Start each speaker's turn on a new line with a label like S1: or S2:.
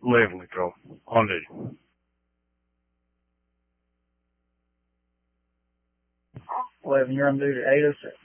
S1: 11 control. On duty.
S2: 11, you're on duty at 806.